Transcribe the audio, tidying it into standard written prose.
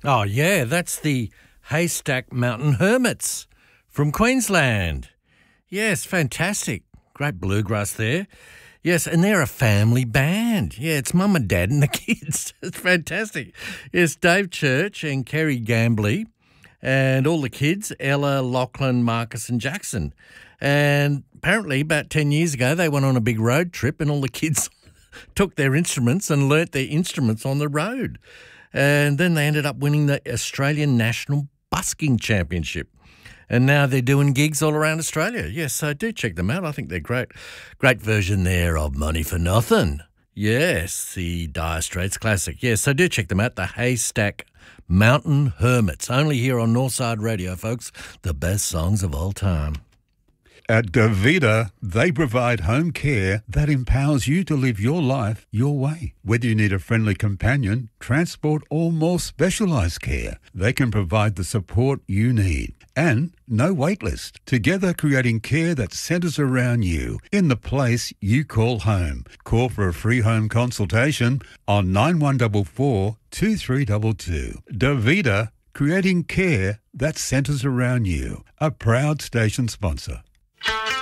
Oh, yeah, that's the Haystack Mountain Hermits from Queensland. Yes, fantastic. Great bluegrass there. Yes, and they're a family band. Yeah, it's mum and dad and the kids. It's fantastic. Yes, Dave Church and Kerry Gambley and all the kids, Ella, Lachlan, Marcus and Jackson. And apparently about 10 years ago, they went on a big road trip and all the kids took their instruments and learnt their instruments on the road. And then they ended up winning the Australian National Busking Championship. And now they're doing gigs all around Australia. Yes, so do check them out. I think they're great. Great version there of Money for Nothing. Yes, the Dire Straits classic. Yes, so do check them out. The Haystack Mountain Hermits. Only here on Northside Radio, folks. The best songs of all time. At Davida, they provide home care that empowers you to live your life your way. Whether you need a friendly companion, transport or more specialised care, they can provide the support you need. And no wait list. Together creating care that centres around you in the place you call home. Call for a free home consultation on 9144 2322. Davida, creating care that centres around you. A proud station sponsor.